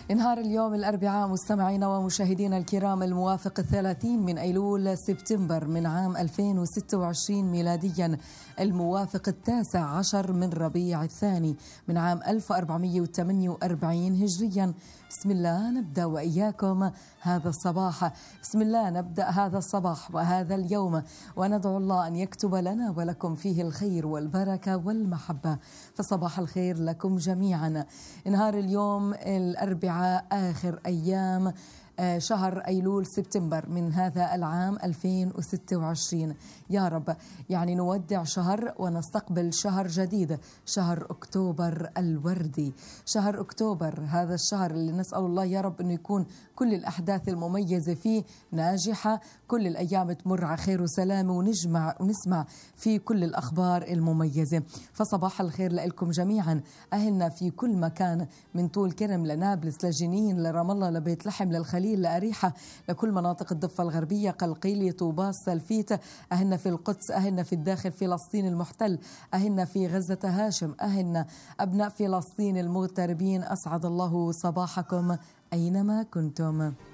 نهار اليوم الأربعاء مستمعينا ومشاهدينا الكرام الموافق 30 من أيلول سبتمبر من عام 2026 ميلاديا، الموافق 19 من ربيع الثاني من عام 1448 هجريا. بسم الله نبدأ وإياكم هذا الصباح، بسم الله نبدأ هذا الصباح وهذا اليوم، وندعو الله أن يكتب لنا ولكم فيه الخير والبركة والمحبة. فصباح الخير لكم جميعا. نهار اليوم الأربعاء آخر أيام شهر أيلول سبتمبر من هذا العام 2026. يا رب يعني نودع شهر ونستقبل شهر جديد، شهر أكتوبر الوردي. شهر أكتوبر هذا الشهر اللي نسأل الله يا رب أنه يكون كل الأحداث المميزة فيه ناجحة، كل الأيام تمر على خير وسلام، ونسمع في كل الأخبار المميزة. فصباح الخير لكم جميعا، أهلنا في كل مكان، من طول كرم لنابلس لجنين لرام الله لبيت لحم للخليل لأريحة لكل مناطق الضفة الغربية، قلقيلية طوباس سلفيت، أهلنا في القدس، أهلنا في الداخل فلسطين المحتل، أهلنا في غزة هاشم، أهلنا أبناء فلسطين المغتربين، أسعد الله صباحكم أينما كنتم.